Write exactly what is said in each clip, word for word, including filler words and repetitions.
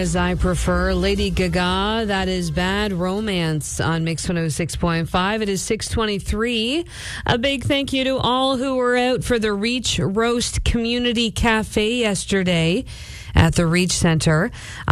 as I prefer. Lady Gaga, that is Bad Romance on Mix one oh six point five. It is six twenty-three. A big thank you to all who were out for the Reach Roast Community Cafe yesterday at the Reach Center.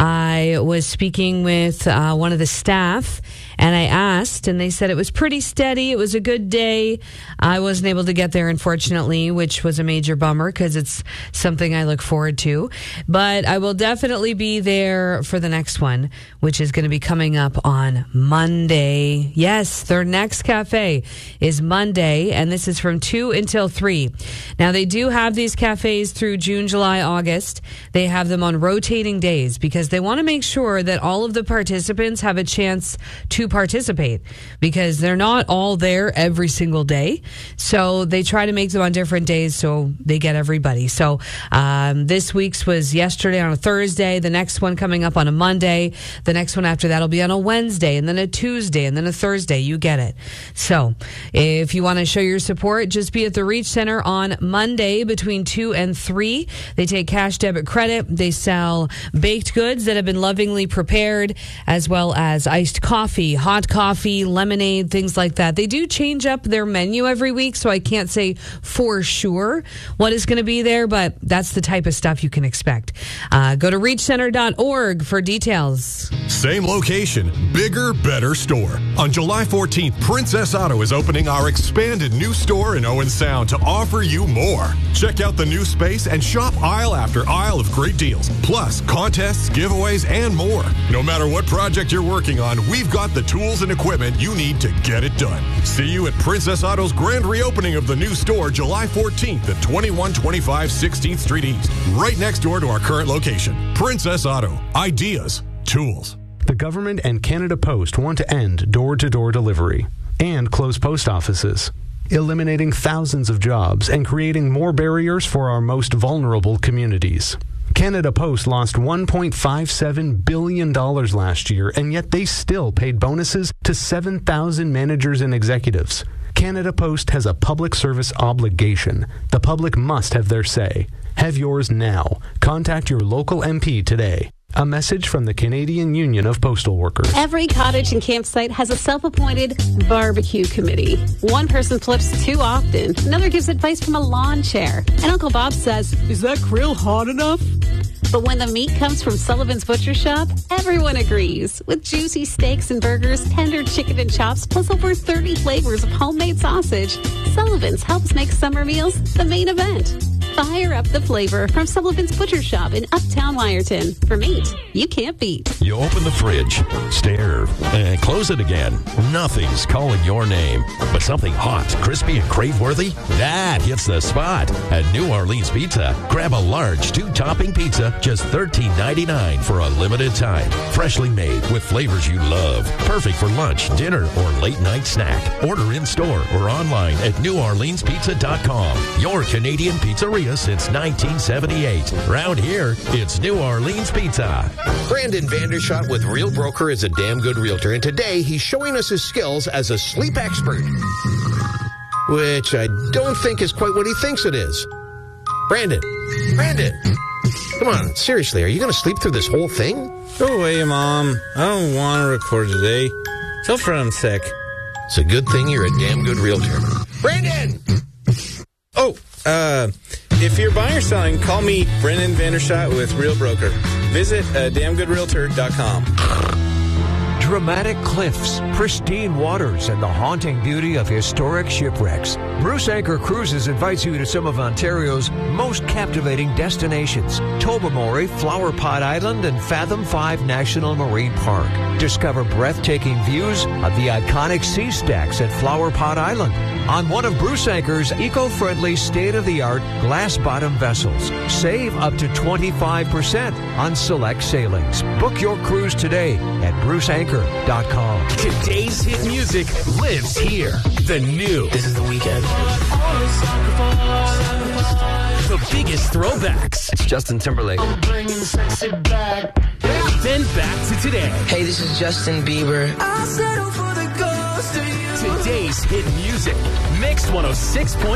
I was speaking with uh, one of the staff, and I asked, and they said it was pretty steady. It was a good day. I wasn't able to get there, unfortunately, which was a major bummer because it's something I look forward to. But I will definitely be there for the next one, which is going to be coming up on Monday. Yes, their next cafe is Monday, and this is from two until three. Now, they do have these cafes through June, July, August. They have them on rotating days because they want to make sure that all of the participants have a chance to participate because they're not all there every single day. So they try to make them on different days so they get everybody. So um, this week's was yesterday on a Thursday, the next one coming up on a Monday, the next one after that will be on a Wednesday, and then a Tuesday, and then a Thursday. You get it. So if you want to show your support, just be at the Reach Center on Monday between two and three. They take cash, debit, credit. They sell baked goods that have been lovingly prepared, as well as iced coffee, hot coffee, lemonade, things like that. They do change up their menu every week, so I can't say for sure what is going to be there, but that's the type of stuff you can expect. Uh, go to reach center dot org for details. Same location, bigger, better store. On July fourteenth, Princess Auto is opening our expanded new store in Owen Sound to offer you more. Check out the new space and shop aisle after aisle of great deals, plus contests, giveaways, and more. No matter what project you're working on, we've got the tools and equipment you need to get it done. See you at Princess Auto's grand reopening of the new store July fourteenth at twenty-one twenty-five sixteenth Street East, right next door to our current location. Princess Auto. Ideas. Tools. The government and Canada Post want to end door-to-door delivery and close post offices, eliminating thousands of jobs and creating more barriers for our most vulnerable communities. Canada Post lost one point five seven billion dollars last year, and yet they still paid bonuses to seven thousand managers and executives. Canada Post has a public service obligation. The public must have their say. Have yours now. Contact your local M P today. A message from the Canadian Union of Postal Workers. Every cottage and campsite has a self-appointed barbecue committee. One person flips too often. Another gives advice from a lawn chair. And Uncle Bob says, "Is that grill hot enough?" But when the meat comes from Sullivan's Butcher Shop, everyone agrees. With juicy steaks and burgers, tender chicken and chops, plus over thirty flavors of homemade sausage, Sullivan's helps make summer meals the main event. Fire up the flavor from Sullivan's Butcher Shop in Uptown Wyerton. For meat you can't beat. You open the fridge, stare, and close it again. Nothing's calling your name. But something hot, crispy, and crave-worthy? That hits the spot. At New Orleans Pizza, grab a large two-topping pizza, just thirteen ninety-nine for a limited time. Freshly made with flavors you love. Perfect for lunch, dinner, or late-night snack. Order in-store or online at new orleans pizza dot com. Your Canadian pizzeria since nineteen seventy-eight. Round here, it's New Orleans Pizza. Brandon Vandershot with Real Broker is a damn good realtor, and today he's showing us his skills as a sleep expert, which I don't think is quite what he thinks it is. Brandon, Brandon, come on, seriously, are you going to sleep through this whole thing? Go away, Mom. I don't want to record today. Tell Fred I'm sick. It's a good thing you're a damn good realtor. Brandon! Oh, uh, if you're buying or selling, call me, Brendan Vandershot with Real Broker. Visit uh, damn good realtor dot com. Dramatic cliffs, pristine waters, and the haunting beauty of historic shipwrecks. Bruce Anchor Cruises invites you to some of Ontario's most captivating destinations. Tobermory, Flower Pot Island, and Fathom five National Marine Park. Discover breathtaking views of the iconic sea stacks at Flower Pot Island on one of Bruce Anchor's eco-friendly, state-of-the-art glass-bottom vessels. Save up to twenty-five percent on select sailings. Book your cruise today at bruce anchor dot com. Today's hit music lives here. The new. This is the weekend. The biggest throwbacks. It's Justin Timberlake. I'm bringing sexy back. Then back to today. Hey, this is Justin Bieber. I'll settle for the ghost of you. Today's hit music. Mixed one oh six point